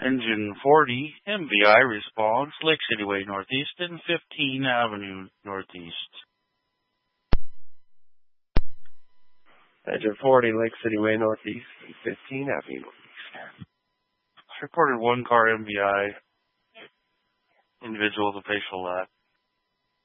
Engine 40, MVI response, Lake City Way Northeast and 15 Avenue Northeast. Engine 40, Lake City Way Northeast and 15 Avenue Northeast. Reported one car MVI. Individual with a facial lap.